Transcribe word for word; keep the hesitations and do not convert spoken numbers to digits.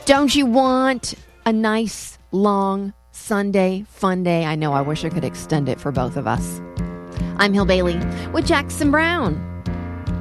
Don't you want a nice, long Sunday fun day? I know, I wish I could extend it for both of us. I'm Hill Bailey with Jackson Brown.